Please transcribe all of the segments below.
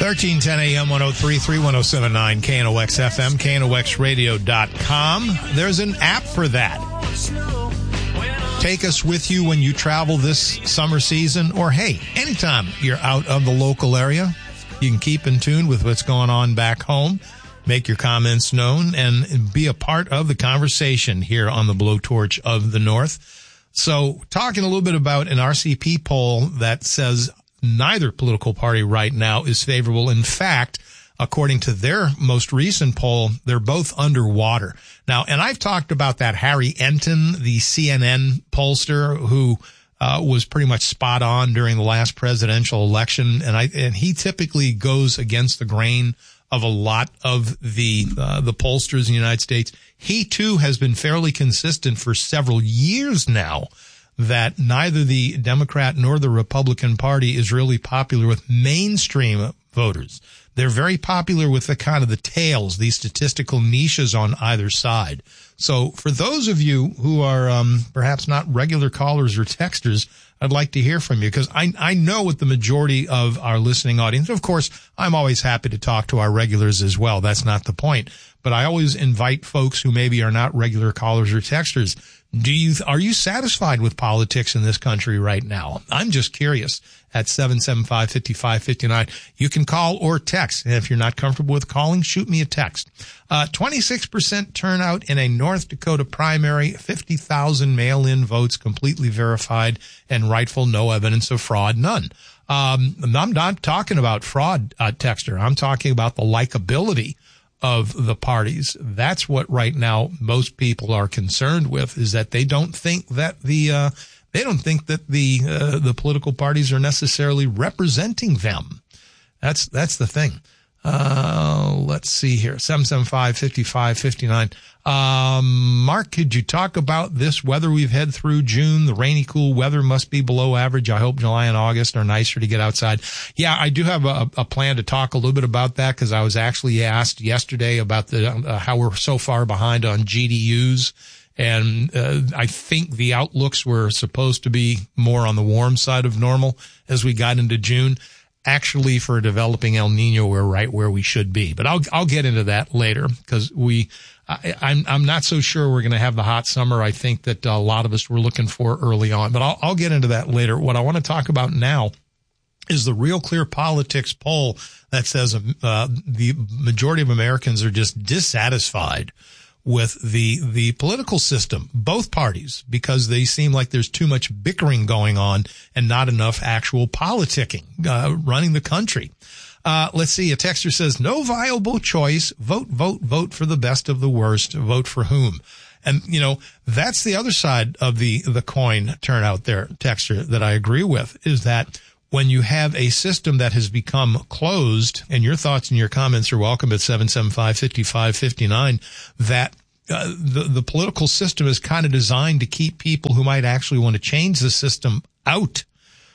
1310 AM 103.3 1079 KNOX FM, KNOXradio.com. There's an app for that. Take us with you when you travel this summer season, or hey, anytime you're out of the local area. You can keep in tune with what's going on back home, make your comments known, and be a part of the conversation here on the Blowtorch of the North. So talking a little bit about an RCP poll that says neither political party right now is favorable. In fact, according to their most recent poll, they're both underwater. Now, and I've talked about that Harry Enton, the CNN pollster who was pretty much spot on during the last presidential election. And he typically goes against the grain of a lot of the pollsters in the United States. He too has been fairly consistent for several years now that neither the Democrat nor the Republican Party is really popular with mainstream voters. They're very popular with the kind of the tails, these statistical niches on either side. So for those of you who are perhaps not regular callers or texters, I'd like to hear from you, because I know with the majority of our listening audience, of course, I'm always happy to talk to our regulars as well. That's not the point. But I always invite folks who maybe are not regular callers or texters. Are you satisfied with politics in this country right now? I'm just curious. At 775-5559, you can call or text. And if you're not comfortable with calling, shoot me a text. 26% turnout in a North Dakota primary, 50,000 mail-in votes completely verified and rightful, no evidence of fraud, none. I'm not talking about fraud, texter. I'm talking about the likability of the parties. That's what right now most people are concerned with, is that they don't think that the political parties are necessarily representing them. That's the thing. Let's see here. 775-5559. Mark, could you talk about this weather we've had through June? The rainy, cool weather must be below average. I hope July and August are nicer to get outside. Yeah, I do have a plan to talk a little bit about that, because I was actually asked yesterday about how we're so far behind on GDUs. And I think the outlooks were supposed to be more on the warm side of normal as we got into June. Actually, for a developing El Nino, we're right where we should be. But I'll get into that later, because I'm not so sure we're going to have the hot summer I think that a lot of us were looking for early on. But I'll get into that later. What I want to talk about now is the Real Clear Politics poll that says the majority of Americans are just dissatisfied with the political system, both parties, because they seem like there's too much bickering going on and not enough actual politicking running the country. Let's see. A texter says, no viable choice. Vote, vote, vote for the best of the worst. Vote for whom? And, that's the other side of the coin turnout there, texter, that I agree with, is that when you have a system that has become closed, and your thoughts and your comments are welcome at 775-5559, that the political system is kind of designed to keep people who might actually want to change the system out.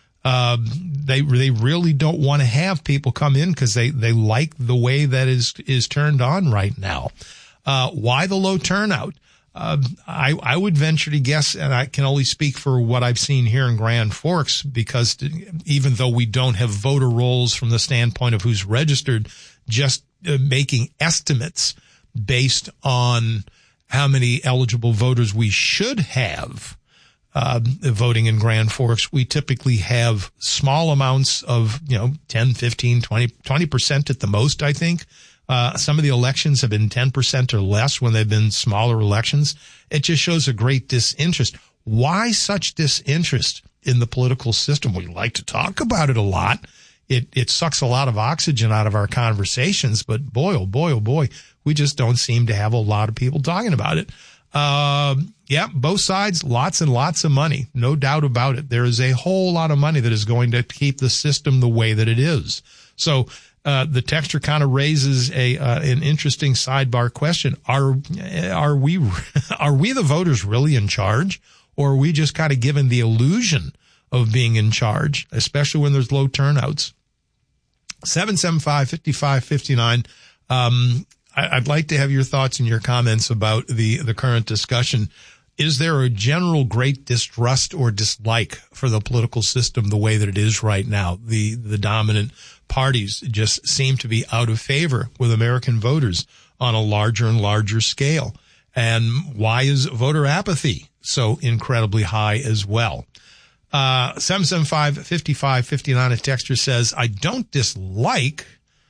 They really don't want to have people come in because they like the way that is turned on right now. Why the low turnout? I would venture to guess, and I can only speak for what I've seen here in Grand Forks, because even though we don't have voter rolls from the standpoint of who's registered, just making estimates based on how many eligible voters we should have voting in Grand Forks, we typically have small amounts of, 10, 15, 20% at the most, I think. Some of the elections have been 10% or less when they've been smaller elections. It just shows a great disinterest. Why such disinterest in the political system? We like to talk about it a lot. It sucks a lot of oxygen out of our conversations, but boy, oh boy, we just don't seem to have a lot of people talking about it. Both sides, lots and lots of money. No doubt about it. There is a whole lot of money that is going to keep the system the way that it is. So, the texter kind of raises an interesting sidebar question. Are we the voters really in charge, or are we just kind of given the illusion of being in charge, especially when there's low turnouts? 775-5559. I'd like to have your thoughts and your comments about the current discussion. Is there a general great distrust or dislike for the political system the way that it is right now, the dominant parties just seem to be out of favor with American voters on a larger and larger scale. And why is voter apathy so incredibly high as well? 775-5559, a texter says, I don't dislike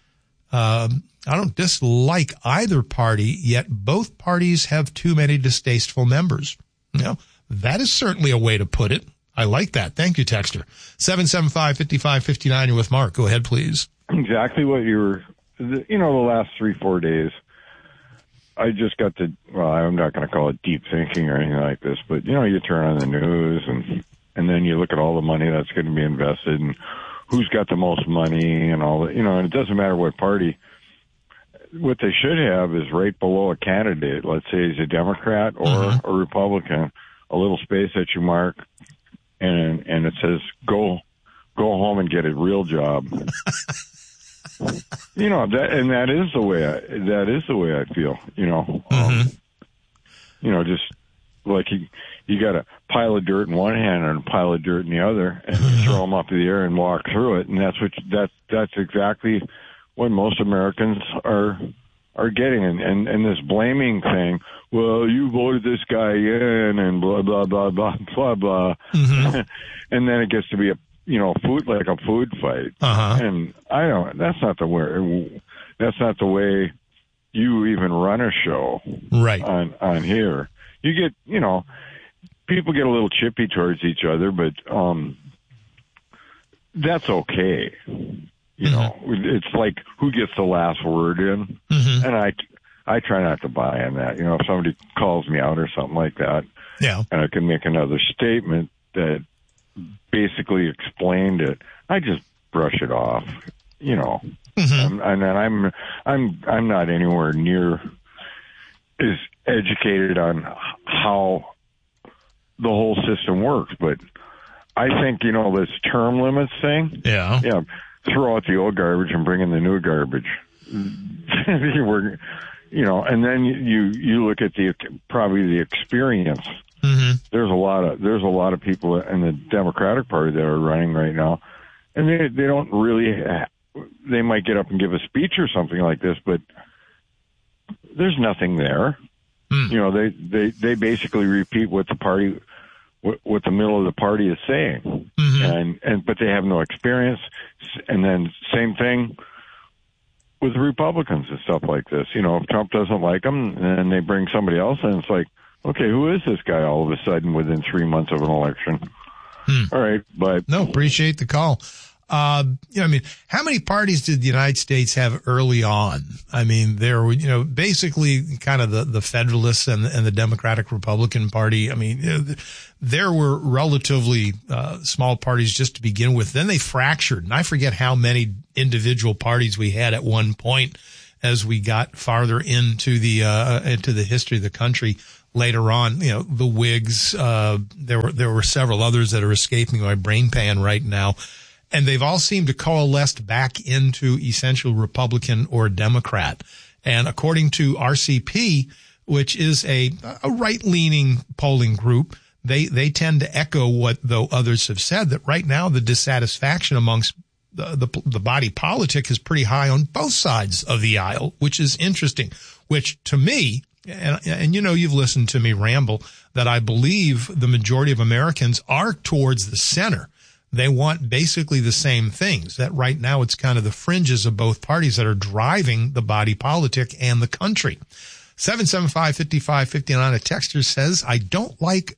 either party, yet both parties have too many distasteful members. That is certainly a way to put it. I like that. Thank you, texter. 775-5559, you're with Mark. Go ahead, please. Exactly what you were, the last 3-4 days. I just got to, I'm not going to call it deep thinking or anything like this, but, you turn on the news and then you look at all the money that's going to be invested and who's got the most money and all that, and it doesn't matter what party. What they should have is right below a candidate, let's say he's a Democrat or a Republican, a little space that you mark, and it says, go home and get a real job. That is the way I feel, just like you got a pile of dirt in one hand and a pile of dirt in the other, and you throw them up in the air and walk through it. And that's exactly what most Americans are getting. And this blaming thing, well, you voted this guy in and blah, blah, blah, blah, blah, blah. And then it gets to be a food fight. And that's not the way you even run a show right on here. You get, people get a little chippy towards each other, but, that's okay. It's like who gets the last word in. And I try not to buy in that. If somebody calls me out or something like that, and I can make another statement that basically explained it, I just brush it off, and then I'm not anywhere near as educated on how the whole system works, but I think, this term limits thing, throw out the old garbage and bring in the new garbage. And then you look at probably the experience. There's a lot of people in the Democratic Party that are running right now, and they don't really. They might get up and give a speech or something like this, but there's nothing there. They basically repeat what the party, what the middle of the party is saying, but they have no experience. And then same thing with Republicans and stuff like this. If Trump doesn't like them, and they bring somebody else in, it's like, okay, who is this guy all of a sudden within 3 months of an election? All right, but no, appreciate the call. How many parties did the United States have early on? I mean, there were, basically kind of the Federalists and the Democratic Republican Party. I mean, there were relatively small parties just to begin with. Then they fractured, and I forget how many individual parties we had at one point as we got farther into the history of the country. Later on, the Whigs, there were several others that are escaping my brain pan right now. And they've all seemed to coalesce back into essential Republican or Democrat. And according to RCP, which is a right-leaning polling group, they tend to echo what though others have said, that right now the dissatisfaction amongst the body politic is pretty high on both sides of the aisle, which is interesting, which to me, and you've listened to me ramble, that I believe the majority of Americans are towards the center. They want basically the same things. That right now it's kind of the fringes of both parties that are driving the body politic and the country. 775-5559, a texter says, I don't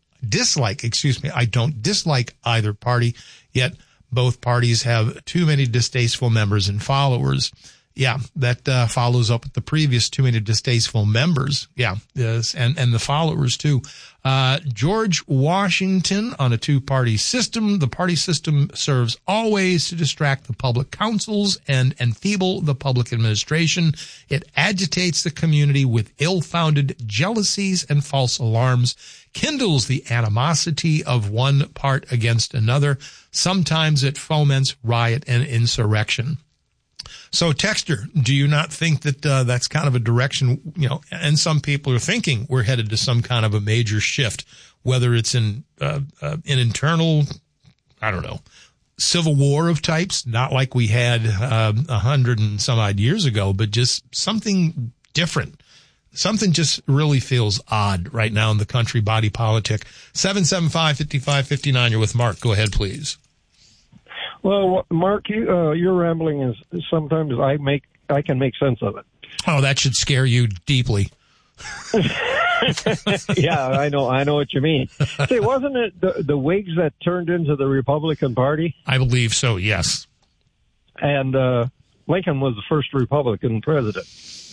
dislike either party, yet both parties have too many distasteful members and followers. Yeah, that follows up with the previous too many distasteful members. Yeah, yes, and the followers too. George Washington on a two-party system. The party system serves always to distract the public councils and enfeeble the public administration. It agitates the community with ill-founded jealousies and false alarms, kindles the animosity of one part against another. Sometimes it foments riot and insurrection. So, texter, do you not think that that's kind of a direction, and some people are thinking we're headed to some kind of a major shift, whether it's in internal, Civil War of types, not like we had 100 and some odd years ago, but just something different. Something just really feels odd right now in the country body politic. 775-5559, you're with Mark. Go ahead, please. Well, Mark, your rambling is sometimes I can make sense of it. Oh, that should scare you deeply. Yeah, I know what you mean. Say, wasn't it the Whigs that turned into the Republican Party? I believe so, yes. And Lincoln was the first Republican president.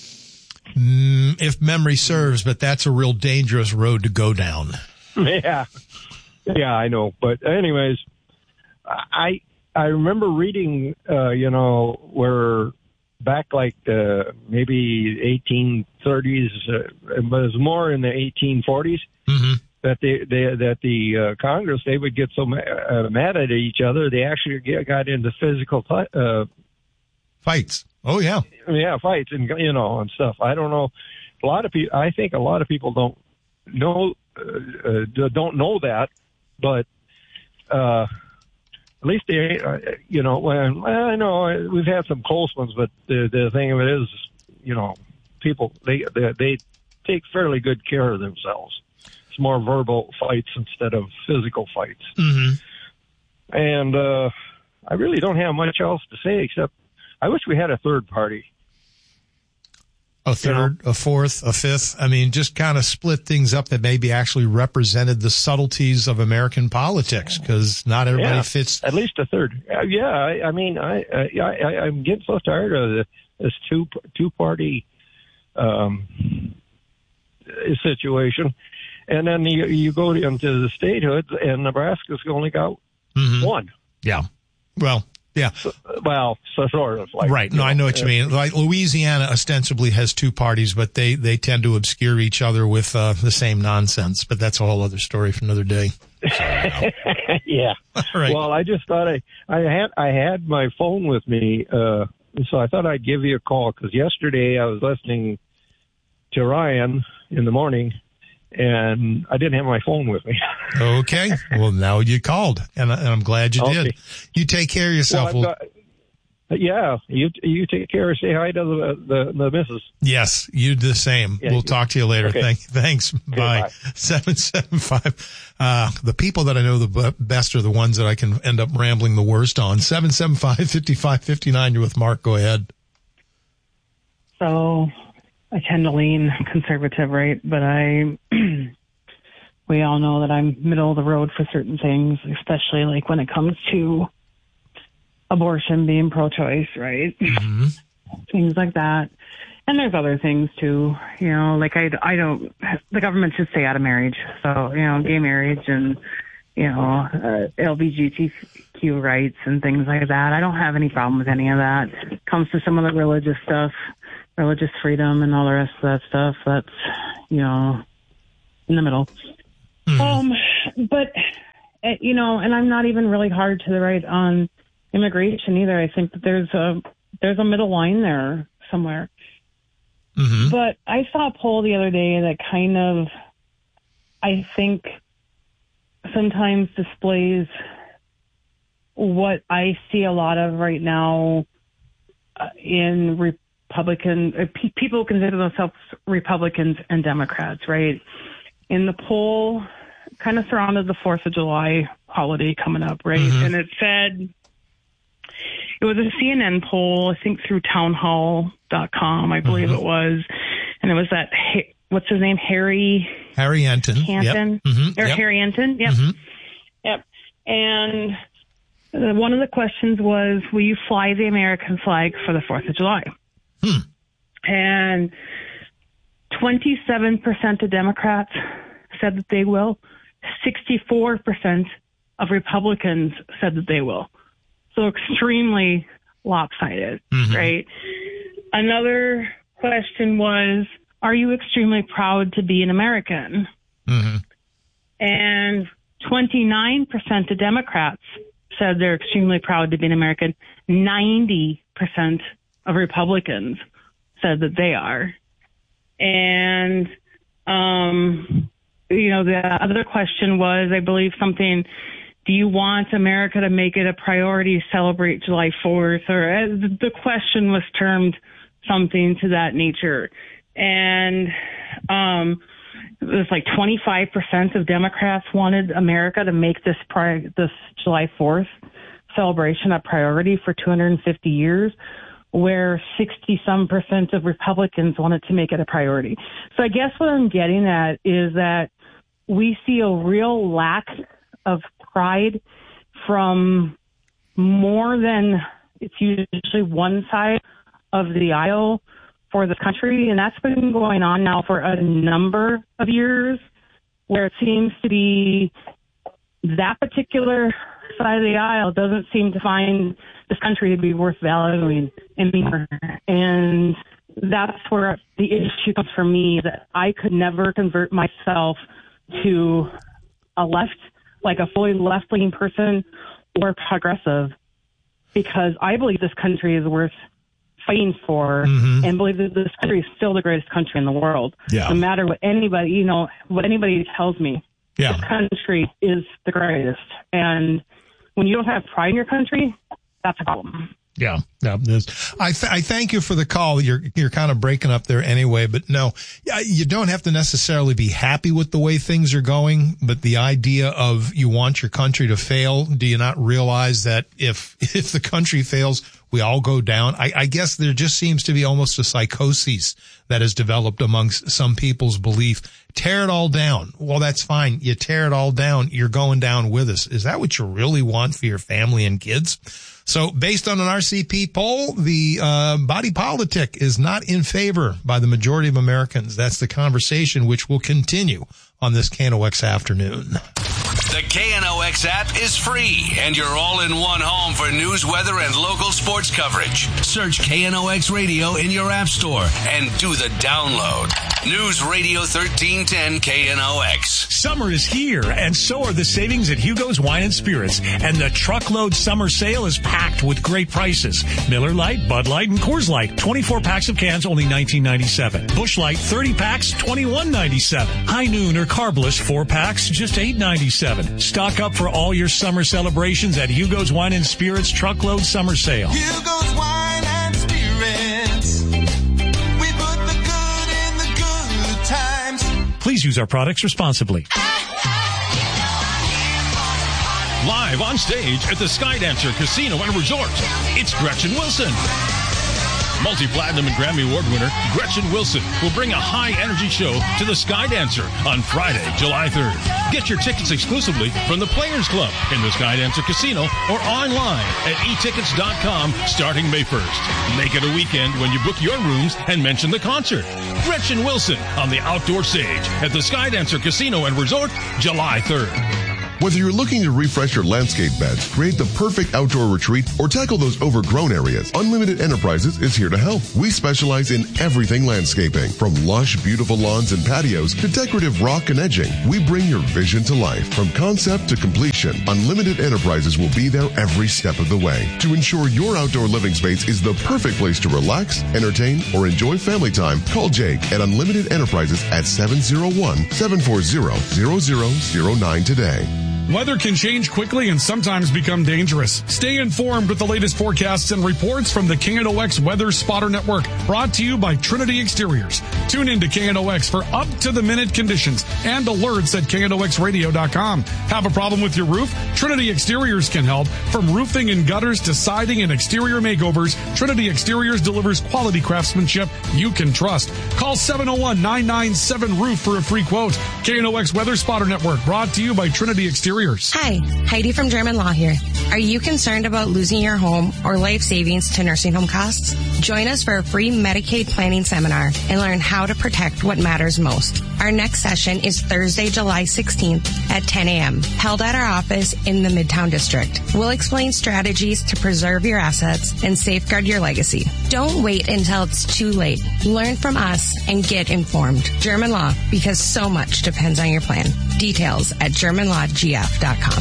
If memory serves, but that's a real dangerous road to go down. Yeah, I know. But anyways, I remember reading, where back like maybe 1830s, it was more in the 1840s, mm-hmm. that the Congress, they would get so mad at each other, they actually got into physical fights. Oh yeah, fights and stuff. I don't know. I think a lot of people don't know that, but at least they, I know we've had some close ones, but the thing of it is, people they take fairly good care of themselves. It's more verbal fights instead of physical fights. Mm-hmm. And I really don't have much else to say except I wish we had a third party. A third, a fourth, a fifth. I mean, just kind of split things up that maybe actually represented the subtleties of American politics, because not everybody fits. At least a third. I'm getting so tired of this two-party situation. And then you go into the statehoods, and Nebraska's only got one. Yeah. Well, yeah. So sort of. Like, right. No, I know what you mean. Like Louisiana ostensibly has two parties, but they tend to obscure each other with the same nonsense. But that's a whole other story for another day. Yeah. All right. Well, I just thought I had my phone with me, so I thought I'd give you a call, because yesterday I was listening to Ryan in the morning, and I didn't have my phone with me. Okay. Well, now you called, and I'm glad you did. You take care of yourself. Well, you take care. Say hi to the missus. Yes, you do the same. Yeah, we'll talk to you later. Okay. Thanks. Okay, bye. 775. The people that I know the best are the ones that I can end up rambling the worst on. 775-5559. You're with Mark. Go ahead. So I tend to lean conservative, right? But we all know that I'm middle of the road for certain things, especially like when it comes to abortion, being pro-choice, right? Mm-hmm. Things like that. And there's other things too, like I don't, the government should stay out of marriage. So, gay marriage and, LGBTQ rights and things like that. I don't have any problem with any of that. It comes to some of the religious stuff, religious freedom and all the rest of that stuff. That's, in the middle. Mm-hmm. But, and I'm not even really hard to the right on immigration either. I think that there's a middle line there somewhere. Mm-hmm. But I saw a poll the other day that kind of, I think, sometimes displays what I see a lot of right now in Republican people consider themselves Republicans and Democrats, right? In the poll, kind of surrounded the 4th of July holiday coming up, right? Mm-hmm. And it said, it was a CNN poll, I think through townhall.com, I believe it was. And it was that, what's his name? Harry Enton. Yep. Mm-hmm. Or yep. Harry Enton. Yep. Mm-hmm. Yep. And one of the questions was, will you fly the American flag for the 4th of July? And 27% of Democrats said that they will. 64% of Republicans said that they will. So extremely lopsided, right? Another question was, are you extremely proud to be an American? Mm-hmm. And 29% of Democrats said they're extremely proud to be an American. 90% of Republicans said that they are. And, the other question was, I believe, something, do you want America to make it a priority to celebrate July 4th? Or the question was termed something to that nature. And it was like 25% of Democrats wanted America to make this July 4th celebration a priority for 250 years, where 60-some% of Republicans wanted to make it a priority. So I guess what I'm getting at is that we see a real lack of pride from more than it's usually one side of the aisle for the country. And that's been going on now for a number of years, where it seems to be that particular side of the aisle doesn't seem to find this country to be worth valuing anymore. And that's where the issue comes for me, that I could never convert myself to a a fully left-leaning person or progressive, because I believe this country is worth fighting for, and believe that this country is still the greatest country in the world. No matter what anybody, what anybody tells me, this country is the greatest. And when you don't have pride in your country, that's a problem. Yeah. I thank you for the call. You're kind of breaking up there anyway, but no, you don't have to necessarily be happy with the way things are going, but the idea of you want your country to fail, do you not realize that if the country fails, we all go down? I guess there just seems to be almost a psychosis that has developed amongst some people's belief. Tear it all down. Well, that's fine. You tear it all down, you're going down with us. Is that what you really want for your family and kids? So based on an RCP poll, the body politic is not in favor by the majority of Americans. That's the conversation which will continue on this KNOX afternoon. The KNOX app is free, and you're all in one home for news, weather, and local sports coverage. Search KNOX Radio in your app store and do the download. News Radio 1310 KNOX. Summer is here, and so are the savings at Hugo's Wine and Spirits. And the truckload summer sale is packed with great prices. Miller Lite, Bud Light, and Coors Light. 24 packs of cans, only $19.97. Busch Light, 30 packs, $21.97. High Noon or Carbless, 4 packs, just $8.97. Stock up for all your summer celebrations at Hugo's Wine and Spirits Truckload Summer Sale. Hugo's Wine and Spirits. We put the good in the good times. Please use our products responsibly. Live on stage at the Skydancer Casino and Resort, it's Gretchen Wilson. Multi-platinum and Grammy Award winner Gretchen Wilson will bring a high-energy show to the Skydancer on Friday, July 3rd. Get your tickets exclusively from the Players Club in the Skydancer Casino or online at etickets.com starting May 1st. Make it a weekend when you book your rooms and mention the concert. Gretchen Wilson on the outdoor stage at the Skydancer Casino and Resort, July 3rd. Whether you're looking to refresh your landscape beds, create the perfect outdoor retreat, or tackle those overgrown areas, Unlimited Enterprises is here to help. We specialize in everything landscaping, from lush, beautiful lawns and patios to decorative rock and edging. We bring your vision to life. From concept to completion, Unlimited Enterprises will be there every step of the way to ensure your outdoor living space is the perfect place to relax, entertain, or enjoy family time. Call Jake at Unlimited Enterprises at 701-740-0009 today. Weather can change quickly and sometimes become dangerous. Stay informed with the latest forecasts and reports from the KNOX Weather Spotter Network, brought to you by Trinity Exteriors. Tune in to KNOX for up-to-the-minute conditions and alerts at KNOXradio.com. Have a problem with your roof? Trinity Exteriors can help. From roofing and gutters to siding and exterior makeovers, Trinity Exteriors delivers quality craftsmanship you can trust. Call 701-997-ROOF for a free quote. KNOX Weather Spotter Network, brought to you by Trinity Exteriors. Hi, Heidi from German Law here. Are you concerned about losing your home or life savings to nursing home costs? Join us for a free Medicaid planning seminar and learn how to protect what matters most. Our next session is Thursday, July 16th at 10 a.m., held at our office in the Midtown District. We'll explain strategies to preserve your assets and safeguard your legacy. Don't wait until it's too late. Learn from us and get informed. German Law, because so much depends on your plan. Details at GermanLawGF.com.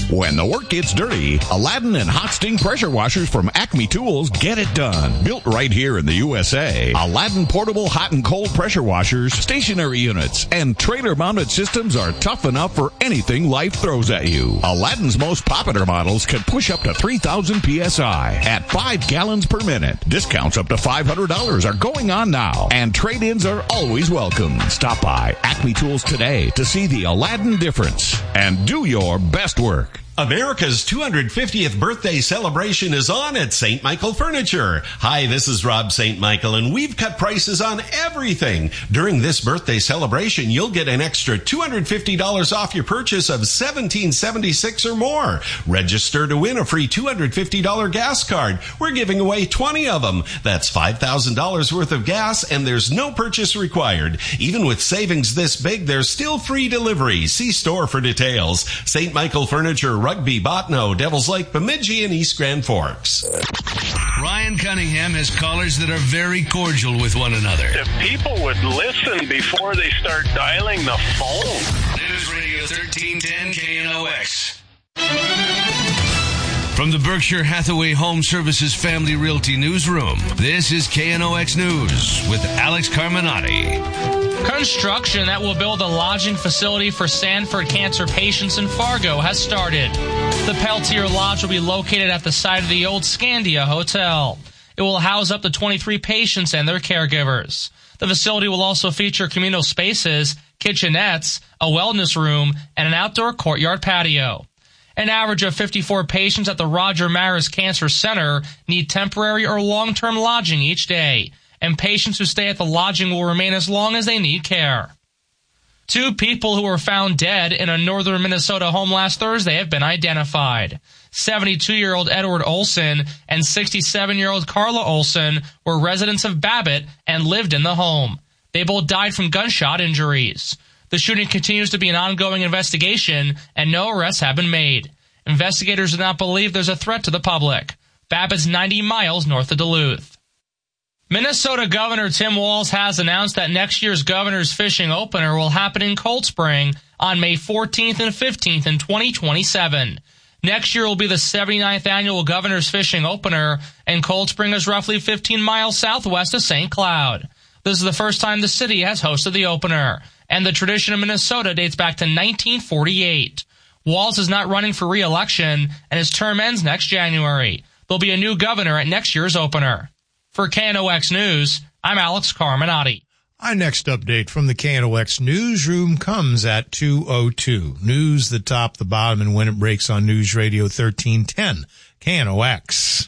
When the work gets dirty, Aladdin and Hot Sting pressure washers from Acme Tools get it done. Built right here in the USA, Aladdin portable hot and cold pressure washers, stationary units, and trailer-mounted systems are tough enough for anything life throws at you. Aladdin's most popular models can push up to 3,000 PSI at 5 gallons per minute. Discounts up to $500 are going on now, and trade-ins are always welcome. Stop by Acme Tools today to see the Aladdin difference and do your best work. America's 250th birthday celebration is on at St. Michael Furniture. Hi, this is Rob St. Michael, and we've cut prices on everything. During this birthday celebration, you'll get an extra $250 off your purchase of $17.76 or more. Register to win a free $250 gas card. We're giving away 20 of them. That's $5,000 worth of gas, and there's no purchase required. Even with savings this big, there's still free delivery. See store for details. St. Michael Furniture, Rugby, Botno, Devils Lake, Bemidji, and East Grand Forks. Ryan Cunningham has callers that are very cordial with one another. If people would listen before they start dialing the phone. News Radio 1310 KNOX. From the Berkshire Hathaway Home Services Family Realty Newsroom, this is KNOX News with Alex Carminati. Construction that will build a lodging facility for Sanford cancer patients in Fargo has started. The Peltier Lodge will be located at the site of the old Scandia Hotel. It will house up to 23 patients and their caregivers. The facility will also feature communal spaces, kitchenettes, a wellness room, and an outdoor courtyard patio. An average of 54 patients at the Roger Maris Cancer Center need temporary or long-term lodging each day, and patients who stay at the lodging will remain as long as they need care. 2 people who were found dead in a northern Minnesota home last Thursday have been identified. 72-year-old Edward Olson and 67-year-old Carla Olson were residents of Babbitt and lived in the home. They both died from gunshot injuries. The shooting continues to be an ongoing investigation, and no arrests have been made. Investigators do not believe there's a threat to the public. Babbitt's 90 miles north of Duluth. Minnesota Governor Tim Walz has announced that next year's Governor's Fishing Opener will happen in Cold Spring on May 14th and 15th in 2027. Next year will be the 79th annual Governor's Fishing Opener, and Cold Spring is roughly 15 miles southwest of St. Cloud. This is the first time the city has hosted the opener, and the tradition of Minnesota dates back to 1948. Walz is not running for re-election, and his term ends next January. There'll be a new governor at next year's opener. For KNOX News, I'm Alex Carminati. Our next update from the KNOX newsroom comes at 2:02. News, the top, the bottom, and when it breaks on News Radio 1310. KNOX.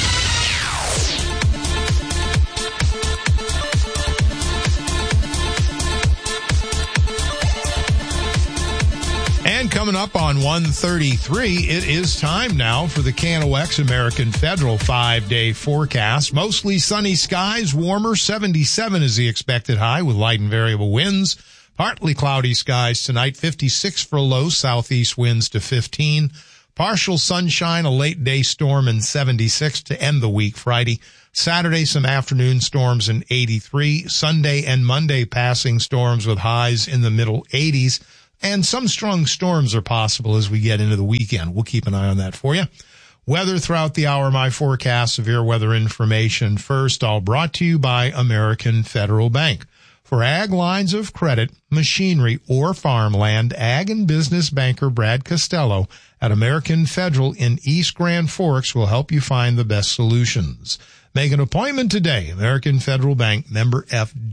And coming up on 1:33, it is time now for the KNOX American Federal 5-day forecast. Mostly sunny skies, warmer, 77 is the expected high with light and variable winds. Partly cloudy skies tonight, 56 for low, southeast winds to 15. Partial sunshine, a late day storm, and 76 to end the week Friday. Saturday, some afternoon storms and 83. Sunday and Monday, passing storms with highs in the middle 80s. And some strong storms are possible as we get into the weekend. We'll keep an eye on that for you. Weather throughout the hour, my forecast, severe weather information first, all brought to you by American Federal Bank. For ag lines of credit, machinery, or farmland, ag and business banker Brad Costello at American Federal in East Grand Forks will help you find the best solutions. Make an appointment today. American Federal Bank, member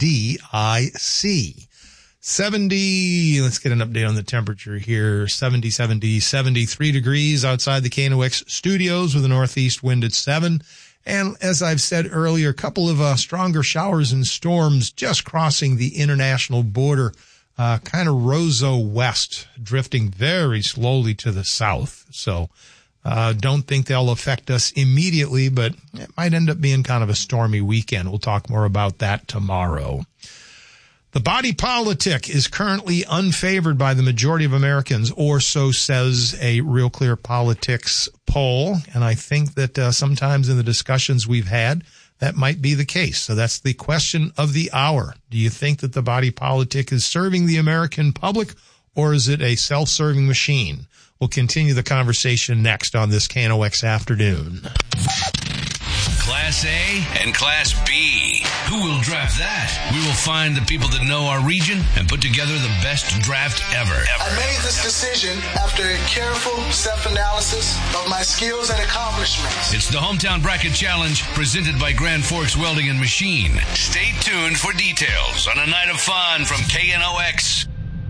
FDIC. 70, let's get an update on the temperature here. 73 degrees outside the KNOX studios with a northeast wind at 7. And as I've said earlier, a couple of stronger showers and storms just crossing the international border, kind of Roseau west, drifting very slowly to the south. So don't think they'll affect us immediately, but it might end up being kind of a stormy weekend. We'll talk more about that tomorrow. The body politic is currently unfavored by the majority of Americans, or so says a Real Clear Politics poll. And I think that sometimes in the discussions we've had, that might be the case. So that's the question of the hour. Do you think that the body politic is serving the American public, or is it a self-serving machine? We'll continue the conversation next on this KNOX afternoon. Class A and Class B. Who will draft that? We will find the people that know our region and put together the best draft ever. I made this decision after a careful self-analysis of my skills and accomplishments. It's the Hometown Bracket Challenge presented by Grand Forks Welding and Machine. Stay tuned for details on a night of fun from KNOX.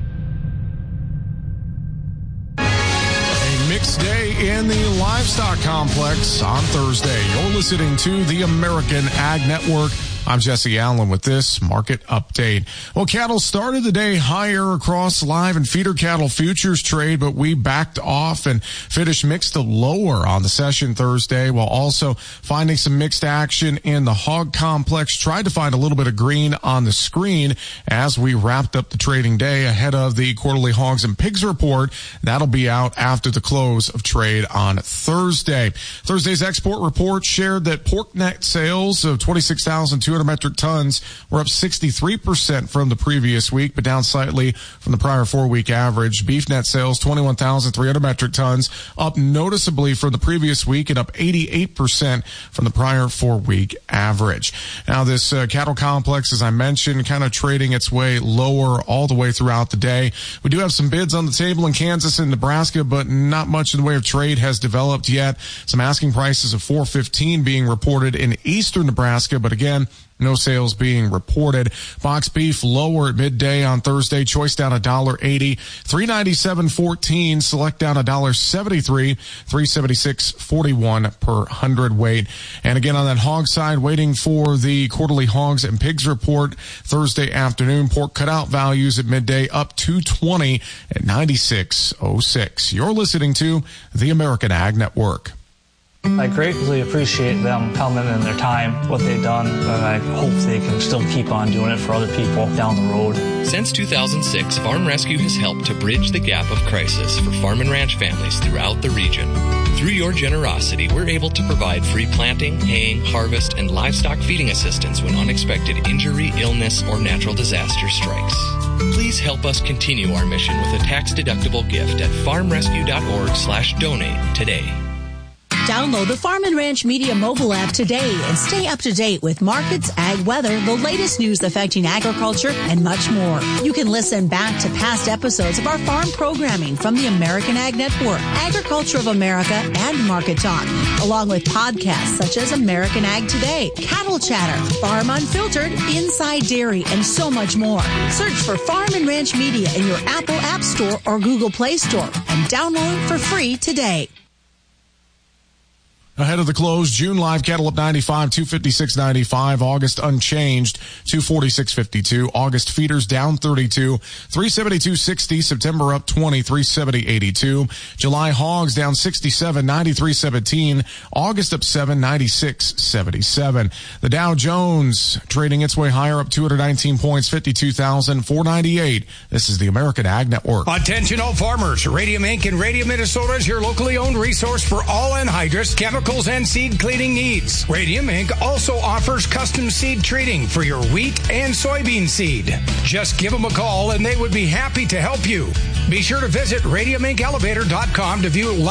Mixed day in the livestock complex on Thursday. You're listening to the American Ag Network. I'm Jesse Allen with this market update. Well, cattle started the day higher across live and feeder cattle futures trade, but we backed off and finished mixed to lower on the session Thursday, while also finding some mixed action in the hog complex. Tried to find a little bit of green on the screen as we wrapped up the trading day ahead of the quarterly hogs and pigs report. That'll be out after the close of trade on Thursday. Thursday's export report shared that pork net sales of 26,200 metric tons were up 63% from the previous week, but down slightly from the prior 4-week average. Beef net sales, 21,300 metric tons, up noticeably from the previous week and up 88% from the prior 4-week average. Now, this cattle complex, as I mentioned, kind of trading its way lower all the way throughout the day. We do have some bids on the table in Kansas and Nebraska, but not much in the way of trade has developed yet. Some asking prices of $4.15 being reported in eastern Nebraska, but again, no sales being reported. Box beef lower at midday on Thursday. Choice down $1.80. $397.14. Select down $1.73. $376.41 per hundredweight. And again, on that hog side, waiting for the quarterly hogs and pigs report Thursday afternoon. Pork cutout values at midday up $2.20 at $96.06. You're listening to the American Ag Network. I greatly appreciate them coming and their time, what they've done, and I hope they can still keep on doing it for other people down the road. Since 2006, Farm Rescue has helped to bridge the gap of crisis for farm and ranch families throughout the region. Through your generosity, we're able to provide free planting, haying, harvest, and livestock feeding assistance when unexpected injury, illness, or natural disaster strikes. Please help us continue our mission with a tax-deductible gift at farmrescue.org/donate today. Download the Farm and Ranch Media mobile app today and stay up to date with markets, ag weather, the latest news affecting agriculture, and much more. You can listen back to past episodes of our farm programming from the American Ag Network, Agriculture of America, and Market Talk, along with podcasts such as American Ag Today, Cattle Chatter, Farm Unfiltered, Inside Dairy, and so much more. Search for Farm and Ranch Media in your Apple App Store or Google Play Store and download for free today. Ahead of the close, June live cattle up 95, 256.95. August unchanged, 246.52. August feeders down 32, 372.60. September up 20, 370.82. July hogs down 67, 93.17. August up 7, 96.77. The Dow Jones trading its way higher, up 219 points, 52,498. This is the American Ag Network. Attention all farmers. Radium Inc. in Radium, Minnesota is your locally owned resource for all anhydrous, chemicals, and seed cleaning needs. Radium Inc. also offers custom seed treating for your wheat and soybean seed. Just give them a call and they would be happy to help you. Be sure to visit radiumincelevator.com to view